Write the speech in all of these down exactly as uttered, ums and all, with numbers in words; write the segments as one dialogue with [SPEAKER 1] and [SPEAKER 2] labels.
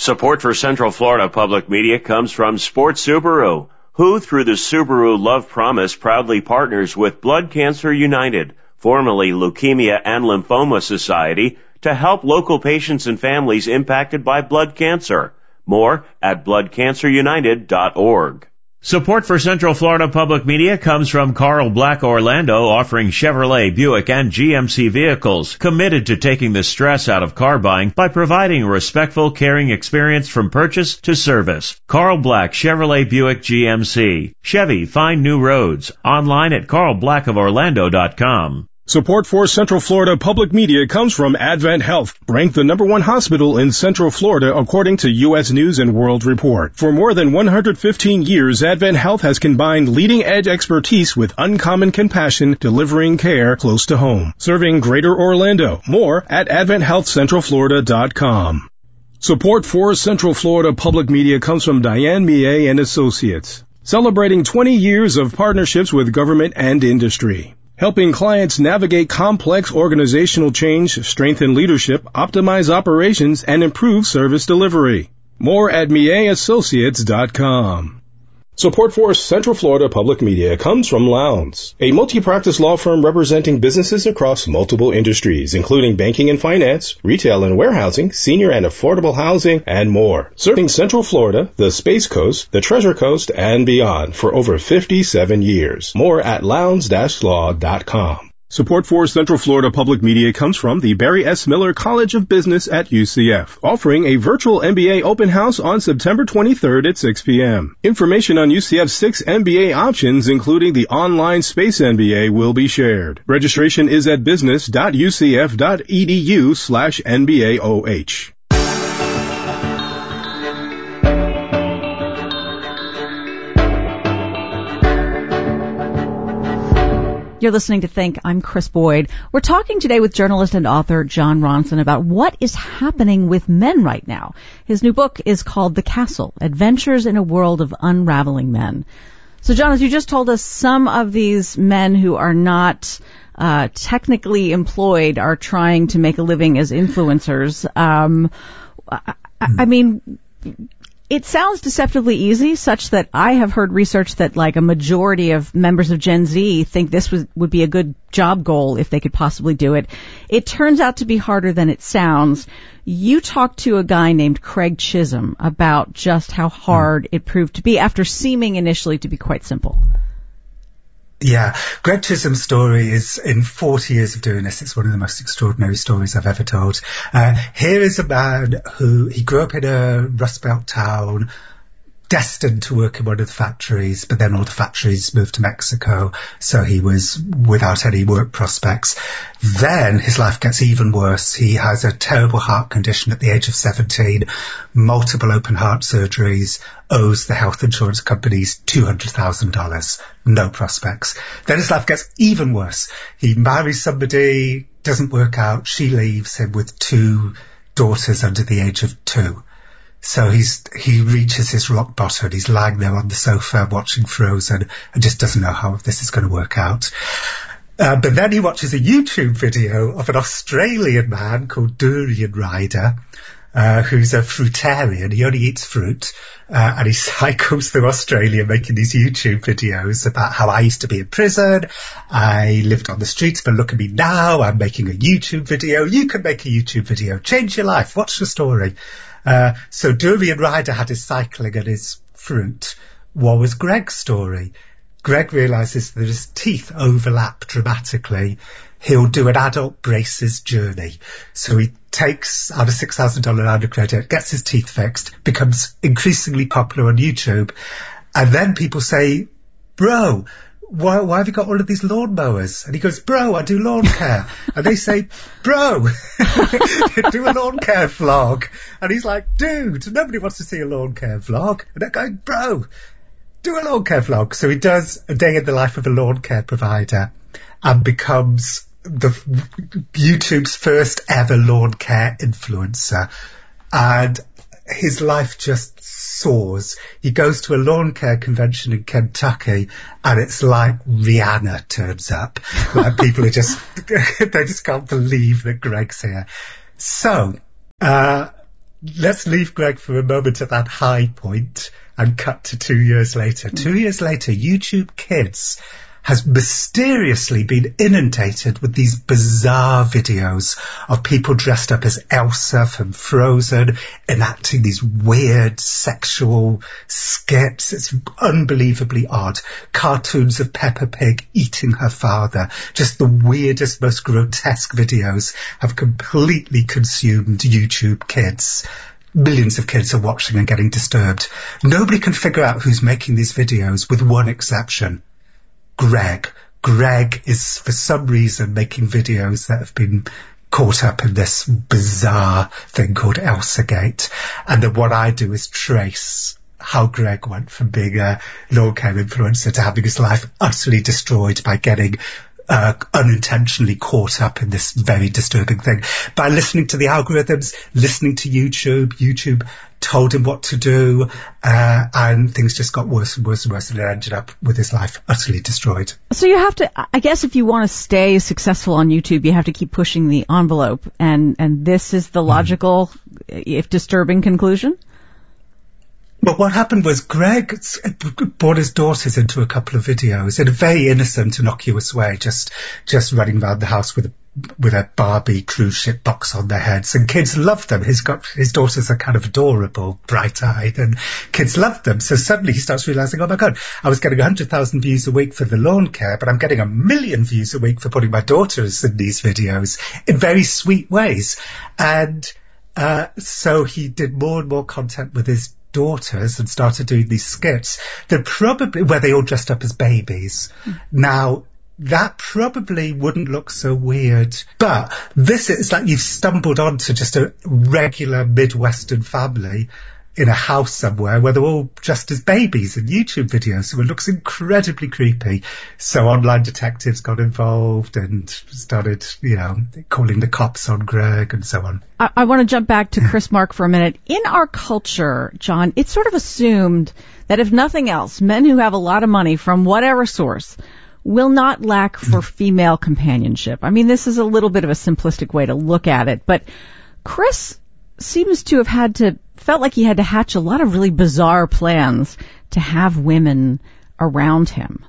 [SPEAKER 1] Support for Central Florida Public Media comes from Sports Subaru, who, through the Subaru Love Promise, proudly partners with Blood Cancer United, formerly Leukemia and Lymphoma Society, to help local patients and families impacted by blood cancer. More at blood cancer united dot org. Support for Central Florida Public Media comes from Carl Black Orlando, offering Chevrolet, Buick, and G M C vehicles, committed to taking the stress out of car buying by providing a respectful, caring experience from purchase to service. Carl Black, Chevrolet, Buick, G M C. Chevy, find new roads. Online at carl black of orlando dot com.
[SPEAKER 2] Support for Central Florida Public Media comes from Advent Health, ranked the number one hospital in Central Florida according to U S News and World Report. For more than one hundred fifteen years, Advent Health has combined leading-edge expertise with uncommon compassion, delivering care close to home. Serving Greater Orlando. More at advent health central florida dot com. Support for Central Florida Public Media comes from Diane Millet and Associates, celebrating twenty years of partnerships with government and industry, helping clients navigate complex organizational change, strengthen leadership, optimize operations, and improve service delivery. More at millet associates dot com. Support for Central Florida Public Media comes from Lowndes, a multi-practice law firm representing businesses across multiple industries, including banking and finance, retail and warehousing, senior and affordable housing, and more. Serving Central Florida, the Space Coast, the Treasure Coast, and beyond for over fifty-seven years. More at lowndes dash law dot com. Support for Central Florida Public Media comes from the Barry S. Miller College of Business at U C F, offering a virtual M B A open house on September twenty-third at six p.m. Information on U C F's six M B A options, including the online Space M B A, will be shared. Registration is at business dot u c f dot e d u slash N B A O H.
[SPEAKER 3] You're listening to Think. I'm Chris Boyd. We're talking today with journalist and author Jon Ronson about what is happening with men right now. His new book is called The Castle, Adventures in a World of Unraveling Men. So, Jon, as you just told us, some of these men who are not uh technically employed are trying to make a living as influencers. Um, I, I mean... It sounds deceptively easy, such that I have heard research that like a majority of members of Gen Z think this was, would be a good job goal if they could possibly do it. It turns out to be harder than it sounds. You talked to a guy named Craig Chisholm about just how hard it proved to be after seeming initially to be quite simple.
[SPEAKER 4] Yeah, Greg Chisholm's story is, in forty years of doing this, it's one of the most extraordinary stories I've ever told. Uh, here is a man who, he grew up in a Rust Belt town, destined to work in one of the factories, but then all the factories moved to Mexico, so he was without any work prospects. Then his life gets even worse. He has a terrible heart condition at the age of seventeen, multiple open heart surgeries, owes the health insurance companies two hundred thousand dollars, no prospects. Then his life gets even worse. He marries somebody, doesn't work out, she leaves him with two daughters under the age of two. So he's, he reaches his rock bottom. He's lying there on the sofa watching Frozen and just doesn't know how this is going to work out. Uh, but then he watches a YouTube video of an Australian man called Durian Rider, uh, who's a fruitarian. He only eats fruit. Uh, and he cycles through Australia making these YouTube videos about how I used to be in prison. I lived on the streets, but look at me now. I'm making a YouTube video. You can make a YouTube video. Change your life. Watch the story. Uh, so Durian Rider had his cycling and his fruit. What was Greg's story? Greg realises that his teeth overlap dramatically. He'll do an adult braces journey. So he takes out a six thousand dollars line of credit, gets his teeth fixed, becomes increasingly popular on YouTube. And then people say, bro, why, why have you got all of these lawnmowers? And he goes, bro, I do lawn care. And they say, bro, do a lawn care vlog. And he's like, dude, nobody wants to see a lawn care vlog. And they're going, bro, do a lawn care vlog. So he does a day in the life of a lawn care provider and becomes the YouTube's first ever lawn care influencer. And his life just soars. He goes to a lawn care convention in Kentucky and it's like Rihanna turns up. Like people are just, they just can't believe that Greg's here. So, uh, let's leave Greg for a moment at that high point and cut to two years later. Mm. Two years later, YouTube Kids has mysteriously been inundated with these bizarre videos of people dressed up as Elsa from Frozen, enacting these weird sexual skits. It's unbelievably odd. Cartoons of Peppa Pig eating her father. Just the weirdest, most grotesque videos have completely consumed YouTube Kids. Millions of kids are watching and getting disturbed. Nobody can figure out who's making these videos, with one exception. Greg. Greg is, for some reason, making videos that have been caught up in this bizarre thing called Elsagate. And then what I do is trace how Greg went from being a lawn care influencer to having his life utterly destroyed by getting Uh, unintentionally caught up in this very disturbing thing. By listening to the algorithms, listening to YouTube, YouTube told him what to do, uh, and things just got worse and worse and worse, and it ended up with his life utterly destroyed.
[SPEAKER 3] So you have to, I guess if you want to stay successful on YouTube, you have to keep pushing the envelope, and, and this is the logical, mm. if disturbing, conclusion?
[SPEAKER 4] But what happened was Greg brought his daughters into a couple of videos in a very innocent, innocuous way, just just running around the house with a, with a Barbie cruise ship box on their heads, and kids loved them. His got his daughters are kind of adorable, bright-eyed, and kids loved them. So suddenly he starts realizing, oh my God, I was getting one hundred thousand views a week for the lawn care, but I'm getting a million views a week for putting my daughters in these videos in very sweet ways. And uh so he did more and more content with his daughters and started doing these skits that probably, where they all dressed up as babies. Mm. Now, that probably wouldn't look so weird, but this is like you've stumbled onto just a regular Midwestern family in a house somewhere where they're all dressed as babies in YouTube videos, so it looks incredibly creepy. So online detectives got involved and started, you know, calling the cops on Greg and so on.
[SPEAKER 3] I, I want to jump back to Chris Mark for a minute. In our culture, John, it's sort of assumed that if nothing else, men who have a lot of money from whatever source will not lack for female companionship. I mean, this is a little bit of a simplistic way to look at it, but Chris seems to have had to, felt like he had to hatch a lot of really bizarre plans to have women around him.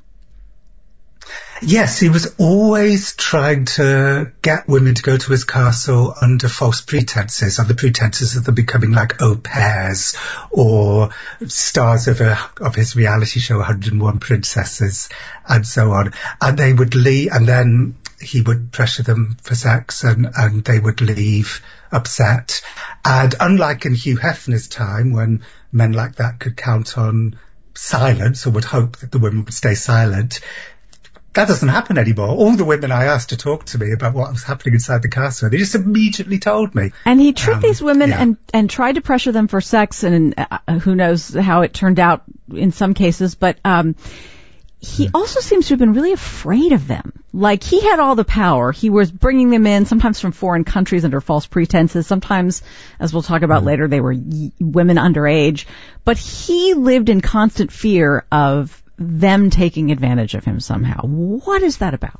[SPEAKER 4] Yes, he was always trying to get women to go to his castle under false pretenses, under pretenses of them becoming like au pairs or stars of a, of his reality show, one hundred and one Princesses, and so on. And they would leave, and then he would pressure them for sex, and, and they would leave upset. And unlike in Hugh Hefner's time, when men like that could count on silence or would hope that the women would stay silent, that doesn't happen anymore. All the women I asked to talk to me about what was happening inside the castle, they just immediately told me.
[SPEAKER 3] And he tricked um, these women
[SPEAKER 4] yeah.
[SPEAKER 3] and, and tried to pressure them for sex, and uh, who knows how it turned out in some cases, but um he also seems to have been really afraid of them. Like, he had all the power. He was bringing them in, sometimes from foreign countries under false pretenses. Sometimes, as we'll talk about mm. later, they were y- women underage. But he lived in constant fear of them taking advantage of him somehow. What is that about?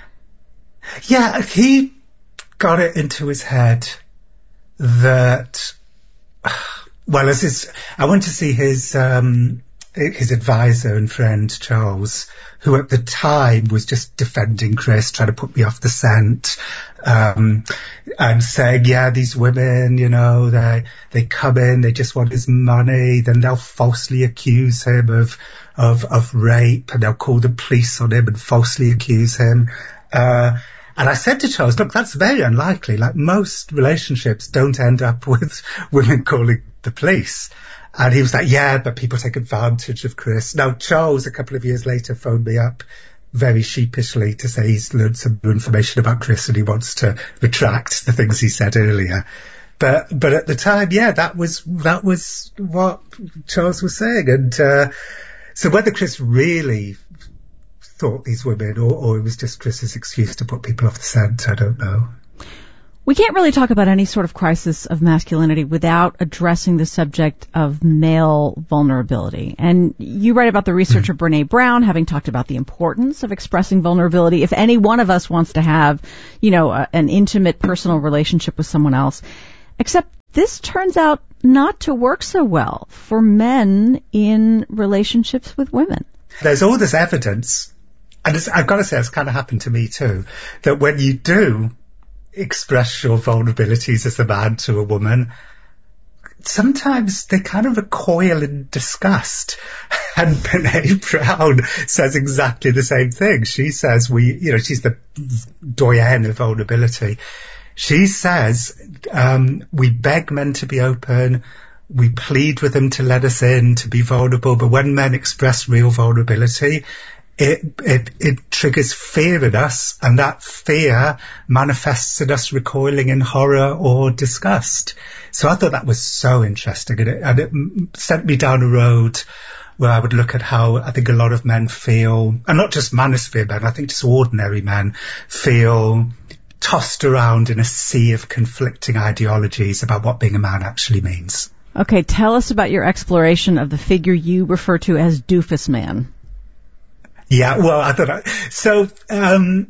[SPEAKER 4] Yeah, he got it into his head that, well, as his, I went to see his, um, his advisor and friend Charles, who at the time was just defending Chris, trying to put me off the scent, um, and saying, yeah, these women, you know, they, they come in, they just want his money, then they'll falsely accuse him of, of, of rape, and they'll call the police on him and falsely accuse him. Uh, and I said to Charles, look, that's very unlikely. Like, most relationships don't end up with women calling the police. And he was like, yeah, but people take advantage of Chris. Now, Charles, a couple of years later, phoned me up very sheepishly to say he's learned some new information about Chris and he wants to retract the things he said earlier. But, but at the time, yeah, that was, that was what Charles was saying. And, uh, so whether Chris really thought these women or, or it was just Chris's excuse to put people off the scent, I don't know.
[SPEAKER 3] We can't really talk about any sort of crisis of masculinity without addressing the subject of male vulnerability. And you write about the researcher mm-hmm. Brene Brown having talked about the importance of expressing vulnerability. If any one of us wants to have, you know, a, an intimate personal relationship with someone else, except this turns out not to work so well for men in relationships with women.
[SPEAKER 4] There's all this evidence, and it's, I've got to say it's kind of happened to me too, that when you do express your vulnerabilities as a man to a woman, sometimes they kind of recoil in disgust. And Brené Brown says exactly the same thing. She says we, you know, she's the doyenne of vulnerability. She says, um, we beg men to be open, we plead with them to let us in, to be vulnerable, but when men express real vulnerability, it, it, it triggers fear in us, and that fear manifests in us recoiling in horror or disgust. So I thought that was so interesting, and it, and it sent me down a road where I would look at how I think a lot of men feel, and not just manosphere men, I think just ordinary men feel tossed around in a sea of conflicting ideologies about what being a man actually means.
[SPEAKER 3] Okay, tell us about your exploration of the figure you refer to as Doofus Man.
[SPEAKER 4] Yeah, well, I thought, I, so, um,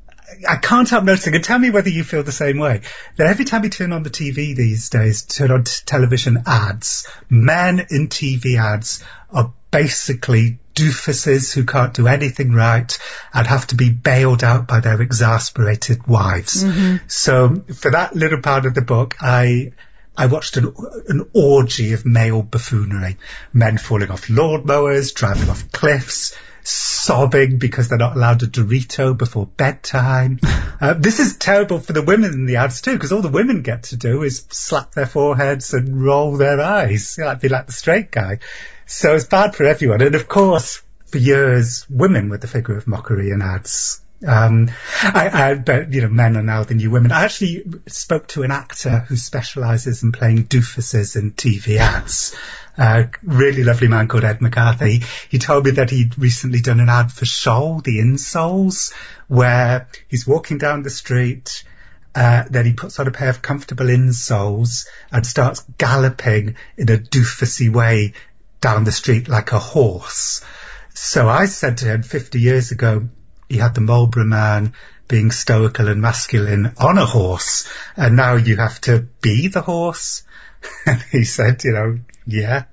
[SPEAKER 4] I can't help noticing, and tell me whether you feel the same way, that every time you turn on the T V these days, turn on t- television ads, men in T V ads are basically doofuses who can't do anything right and have to be bailed out by their exasperated wives. Mm-hmm. So for that little part of the book, I I watched an, an orgy of male buffoonery. Men falling off lawnmowers, driving off cliffs, sobbing because they're not allowed a Dorito before bedtime. Uh, this is terrible for the women in the ads too, because all the women get to do is slap their foreheads and roll their eyes. You know, be like the straight guy. So it's bad for everyone. And of course, for years, women were the figure of mockery in ads. Um, I, I bet, you know, men are now the new women. I actually spoke to an actor who specialises in playing doofuses in T V ads. A uh, really lovely man called Ed McCarthy. He told me that he'd recently done an ad for Scholl, the insoles, where he's walking down the street, uh, then he puts on a pair of comfortable insoles and starts galloping in a doofusy way down the street like a horse. So I said to him fifty years ago, he had the Marlborough Man being stoical and masculine on a horse, and now you have to be the horse. And he said, you know, yeah.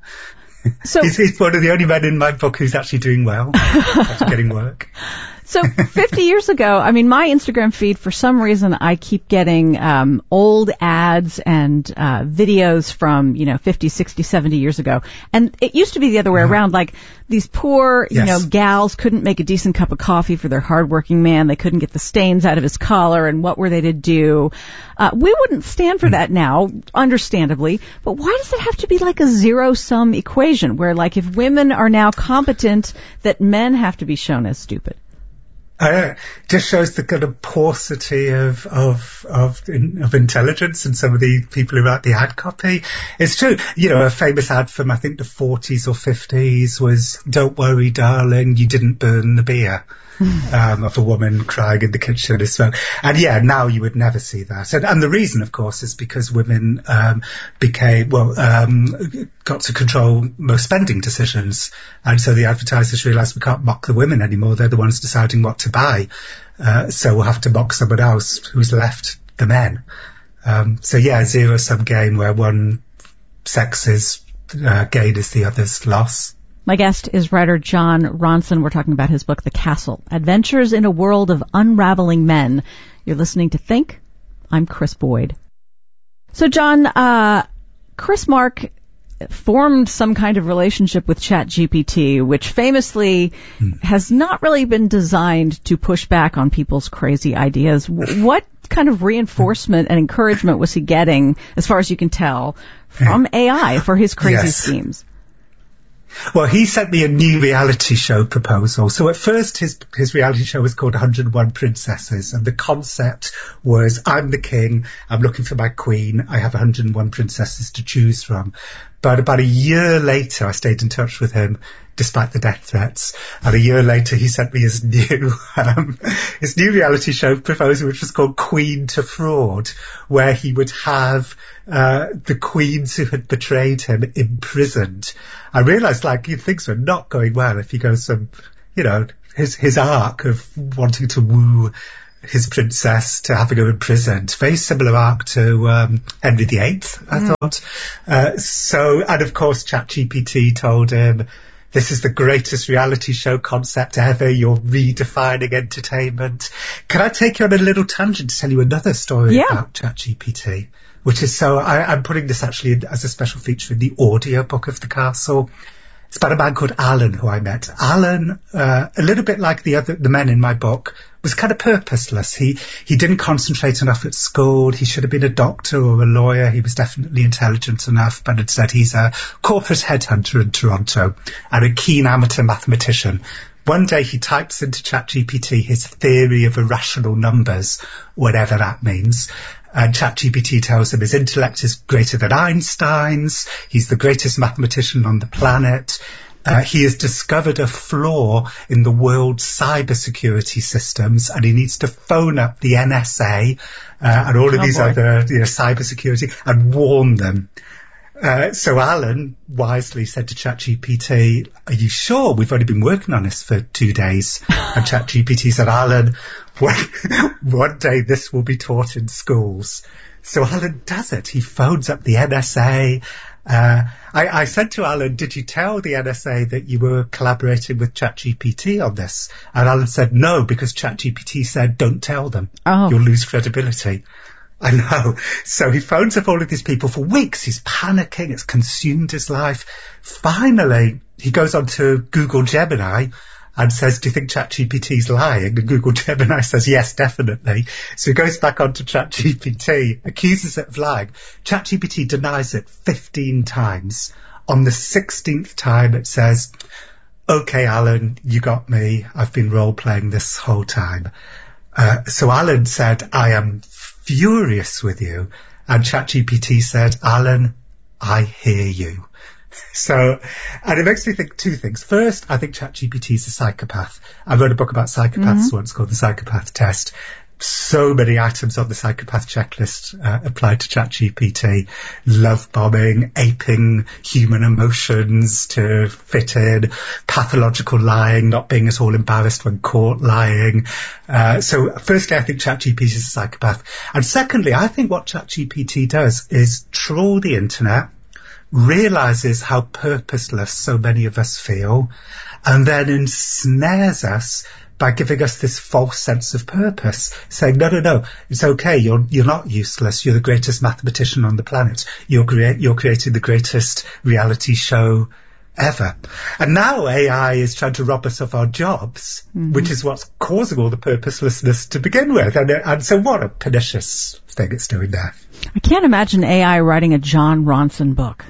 [SPEAKER 4] So he's, he's one of the only men in my book who's actually doing well, actually getting work.
[SPEAKER 3] So fifty years ago, I mean, my Instagram feed, for some reason, I keep getting um old ads and uh videos from, you know, fifty, sixty, seventy years ago. And it used to be the other way uh-huh. around. Like, these poor, you yes. know, gals couldn't make a decent cup of coffee for their hardworking man. They couldn't get the stains out of his collar, and what were they to do? Uh we wouldn't stand for that now, understandably. But why does it have to be like a zero-sum equation where, like, if women are now competent, that men have to be shown as stupid?
[SPEAKER 4] Uh, just shows the kind of paucity of of of, in, of intelligence in some of the people who write the ad copy. It's true. You know, a famous ad from I think the forties or fifties was "Don't worry, darling, you didn't burn the beer." um, of a woman crying in the kitchen. And yeah, now you would never see that. And, and the reason, of course, is because women um, became, well, um, got to control most spending decisions. And so the advertisers realised we can't mock the women anymore. They're the ones deciding what to buy. Uh, so we'll have to mock someone else who's left the men. Um, so yeah, zero-sum game where one sex's uh, gain is the other's loss.
[SPEAKER 3] My guest is writer Jon Ronson. We're talking about his book, The Castle, Adventures in a World of Unraveling Men. You're listening to Think. I'm Chris Boyd. So, John, uh, Chris Mark formed some kind of relationship with ChatGPT, which famously hmm. has not really been designed to push back on people's crazy ideas. What kind of reinforcement and encouragement was he getting, as far as you can tell, from A I for his crazy yes. schemes?
[SPEAKER 4] Well, he sent me a new reality show proposal. So at first his his reality show was called one hundred one Princesses, and the concept was, I'm the king, I'm looking for my queen, I have one hundred one princesses to choose from. But about a year later, I stayed in touch with him, despite the death threats. And a year later, he sent me his new, um, his new reality show proposal, which was called Queen to Fraud, where he would have, uh, the queens who had betrayed him imprisoned. I realized, like, things were not going well if he goes some, you know, his, his arc of wanting to woo his princess to having her imprisoned. Very similar arc to um, Henry the Eighth, I mm. thought. Uh, so, and of course, ChatGPT told him, this is the greatest reality show concept ever. You're redefining entertainment. Can I take you on a little tangent to tell you another story
[SPEAKER 3] yeah.
[SPEAKER 4] about ChatGPT? Which is so, I, I'm putting this actually as a special feature in the audio book of The Castle. It's about a man called Alan who I met. Alan, uh, a little bit like the other, the men in my book, was kind of purposeless. He, he didn't concentrate enough at school. He should have been a doctor or a lawyer. He was definitely intelligent enough, but instead he's a corporate headhunter in Toronto and a keen amateur mathematician. One day he types into ChatGPT his theory of irrational numbers, whatever that means. And ChatGPT tells him his intellect is greater than Einstein's. He's the greatest mathematician on the planet. Uh, he has discovered a flaw in the world's cybersecurity systems, and he needs to phone up the N S A uh, and all of oh these boy. other, you know, cybersecurity and warn them. Uh, so Alan wisely said to ChatGPT, are you sure? We've only been working on this for two days. And ChatGPT said, Alan, one, one day this will be taught in schools. So Alan does it. He phones up the N S A. Uh, I, I said to Alan, did you tell the N S A that you were collaborating with ChatGPT on this? And Alan said, no, because ChatGPT said, don't tell them. Oh. You'll lose credibility. I know. So he phones up all of these people for weeks. He's panicking. It's consumed his life. Finally, he goes on to Google Gemini and says, do you think ChatGPT's lying? And Google Gemini says, yes, definitely. So he goes back onto ChatGPT, accuses it of lying. ChatGPT denies it fifteen times. On the sixteenth time, it says, okay, Alan, you got me. I've been role-playing this whole time. Uh, so Alan said, I am furious with you. And ChatGPT said, Alan, I hear you. So, and it makes me think two things. First, I think ChatGPT is a psychopath. I wrote a book about psychopaths mm-hmm. once called The Psychopath Test. So many items on the psychopath checklist uh, applied to ChatGPT. Love bombing, aping human emotions to fit in, pathological lying, not being at all embarrassed when caught lying. Uh, so firstly, I think ChatGPT is a psychopath. And secondly, I think what ChatGPT does is trawl the internet, realizes how purposeless so many of us feel, and then ensnares us by giving us this false sense of purpose, saying, no, no, no, it's okay, you're you're not useless, you're the greatest mathematician on the planet, you're, crea- you're creating the greatest reality show ever. And now A I is trying to rob us of our jobs, mm-hmm. which is what's causing all the purposelessness to begin with. And, and so what a pernicious thing it's doing there.
[SPEAKER 3] I can't imagine A I writing a Jon Ronson book.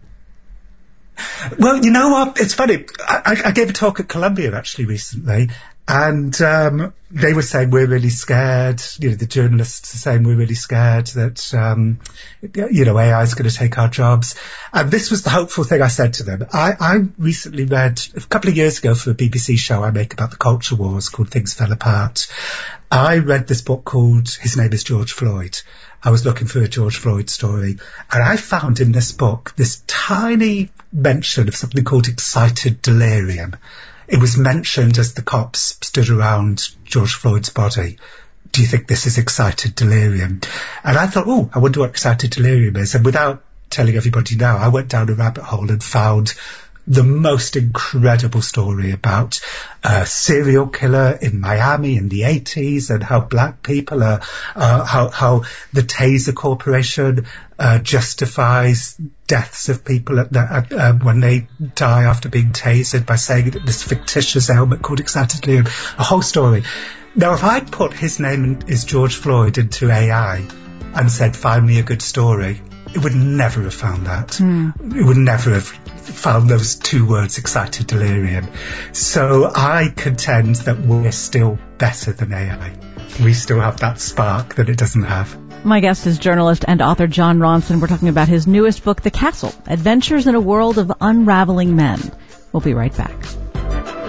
[SPEAKER 4] Well, you know what? It's funny. I, I gave a talk at Columbia actually recently, and um, they were saying we're really scared. You know, the journalists are saying we're really scared that um, you know A I is going to take our jobs. And this was the hopeful thing I said to them. I, I recently read a couple of years ago for a B B C show I make about the culture wars called Things Fell Apart. I read this book called His Name is George Floyd. I was looking for a George Floyd story, and I found in this book this tiny mention of something called excited delirium. It was mentioned as the cops stood around George Floyd's body. Do you think this is excited delirium? And I thought, oh, I wonder what excited delirium is. And without telling everybody now, I went down a rabbit hole and found the most incredible story about a serial killer in Miami in the eighties, and how black people are, uh, how, how the Taser Corporation uh, justifies deaths of people at the, at, uh, when they die after being tasered by saying that this fictitious ailment called excited delirium. A whole story. Now, if I'd put His Name is George Floyd into A I and said, find me a good story, it would never have found that. Mm. It would never have found those two words, excited delirium. So I contend that we're still better than A I. We still have that spark that it doesn't have.
[SPEAKER 3] My guest is journalist and author Jon Ronson. We're talking about his newest book, The Castle, Adventures in a World of Unraveling Men. We'll be right back.